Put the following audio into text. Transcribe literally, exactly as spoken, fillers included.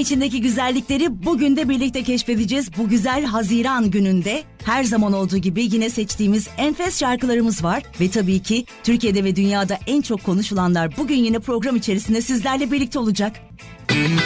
içindeki güzellikleri bugün de birlikte keşfedeceğiz. Bu güzel Haziran gününde her zaman olduğu gibi yine seçtiğimiz enfes şarkılarımız var. Ve tabii ki Türkiye'de ve dünyada en çok konuşulanlar bugün yine program içerisinde sizlerle birlikte olacak.